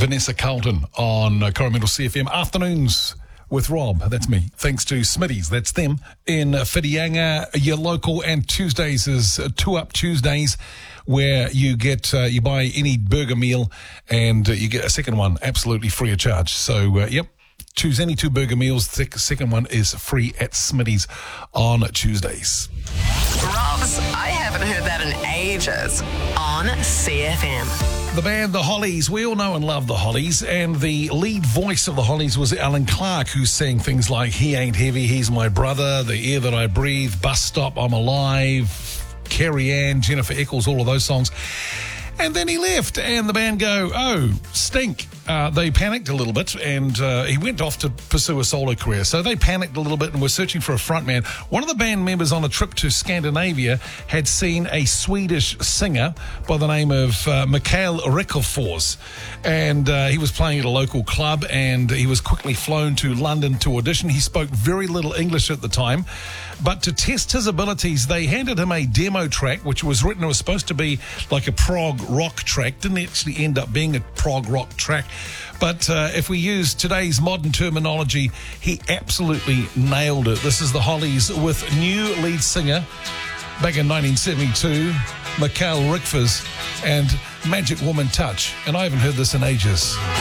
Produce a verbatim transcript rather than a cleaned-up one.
Vanessa Carlton on uh, Coromandel C F M Afternoons with Rob. That's me. Thanks to Smitty's. That's them in Whitianga, your local. And Tuesdays is uh, Two Up Tuesdays, where you get uh, you buy any burger meal and uh, you get a second one absolutely free of charge. So, uh, yep. Choose any two burger meals. The second one is free at Smitty's on Tuesdays. Rob's, I haven't heard that in ages on C F M. The band The Hollies, we all know and love The Hollies, and the lead voice of The Hollies was Alan Clark, who sang things like He Ain't Heavy, He's My Brother, The Air That I Breathe, Bus Stop, I'm Alive, Carrie Ann, Jennifer Eccles, all of those songs. And then he left, and the band go, oh, stink. Uh, they panicked a little bit, and uh, he went off to pursue a solo career. So they panicked a little bit and were searching for a frontman. One of the band members on a trip to Scandinavia had seen a Swedish singer by the name of uh, Mikael Rickofors, and uh, he was playing at a local club, and he was quickly flown to London to audition. He spoke very little English at the time, but to test his abilities, they handed him a demo track, which was written, it was supposed to be like a prog rock track. Didn't actually end up being a prog rock track. But uh, if we use today's modern terminology, he absolutely nailed it. This is the Hollies with new lead singer back in nineteen seventy-two, Mikael Rickofors, and Magic Woman Touch. And I haven't heard this in ages.